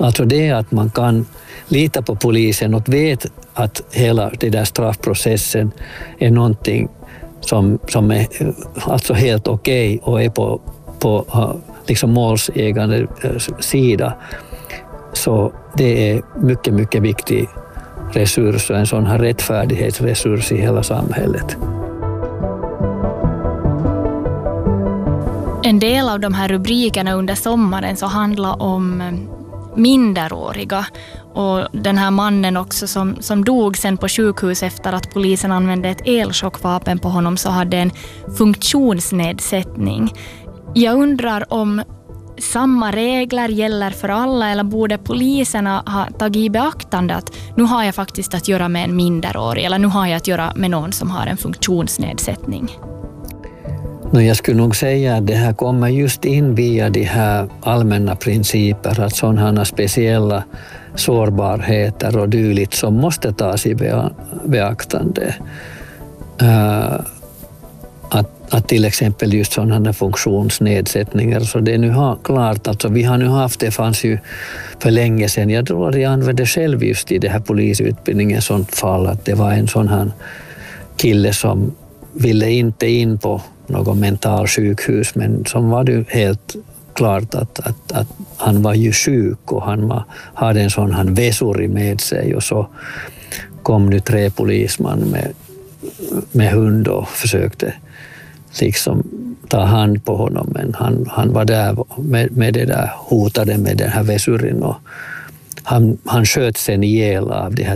Alltså det är att man kan lita på polisen och vet att hela den där straffprocessen är någonting som är alltså helt okej och är på liksom målsägande sida. Så det är mycket, mycket viktig resurs och en sån här rättfärdighetsresurs i hela samhället. En del av de här rubrikerna under sommaren så handlar om minderåriga och den här mannen också som dog sen på sjukhus efter att polisen använde ett elchockvapen på honom så hade en funktionsnedsättning. Jag undrar om samma regler gäller för alla eller borde poliserna ha tagit i beaktande att nu har jag faktiskt att göra med en minderårig eller nu har jag att göra med någon som har en funktionsnedsättning? Jag skulle nog säga att det här kommer just in via de här allmänna principer att sådana speciella sårbarheter och dylikt som måste tas i beaktande. Att till exempel just sådana funktionsnedsättningar så det är nu klart, alltså vi har nu haft, det fanns ju för länge sedan, jag tror att jag använde själv just i det här polisutbildningen sånt fall att det var en sån här kille som ville inte in på någon mental sjukhus men som var det helt klart att han var ju sjuk och han hade en sån här vesuri med sig och så kom nu 3 polisman med hund och försökte liksom ta hand på honom men han var där med det där hotade med den här vesurin och han sköt sen ihjäl av de här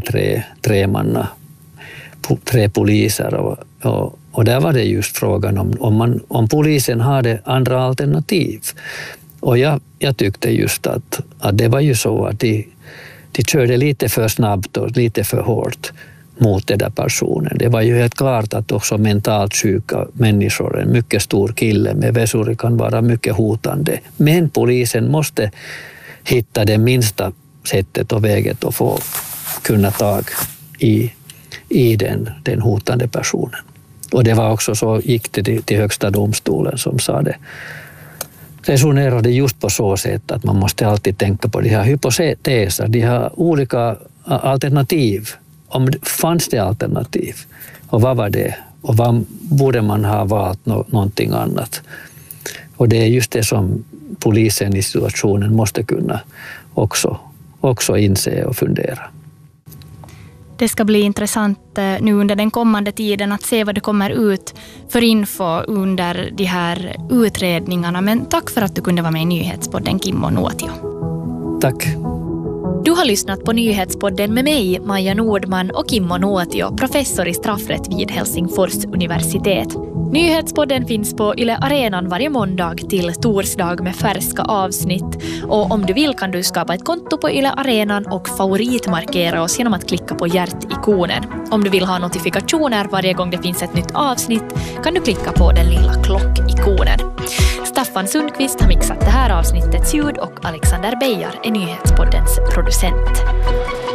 3 poliser och där var det just frågan om polisen hade andra alternativ. Och jag tyckte just att det var ju så att de körde lite för snabbt och lite för hårt mot den där personen. Det var ju helt klart att också mentalt sjuka människor, en mycket stor kille med vesuri kan vara mycket hotande. Men polisen måste hitta det minsta sättet och väget att få kunna tag i den hotande personen. Och det var också så gick det till högsta domstolen som sa det. Resonerade just på så sätt att man måste alltid tänka på de här hypoteser, de här olika alternativ. Om det fanns det alternativ och vad var det? Och vad borde man ha valt någonting annat? Och det är just det som polisen i situationen måste kunna också inse och fundera. Det ska bli intressant nu under den kommande tiden att se vad det kommer ut för info under de här utredningarna. Men tack för att du kunde vara med i Nyhetspodden, Kimmo Nuotio. Tack. Du har lyssnat på Nyhetspodden med mig, Maja Nordman och Kimmo Nuotio, professor i straffrätt vid Helsingfors universitet. Nyhetspodden finns på Yle Arenan varje måndag till torsdag med färska avsnitt. Och om du vill kan du skapa ett konto på Yle Arenan och favoritmarkera oss genom att klicka på hjärtikonen. Om du vill ha notifikationer varje gång det finns ett nytt avsnitt kan du klicka på den lilla klockikonen. Staffan Sundqvist har mixat det här avsnittets ljud och Alexander Beijar är Nyhetspoddens producent.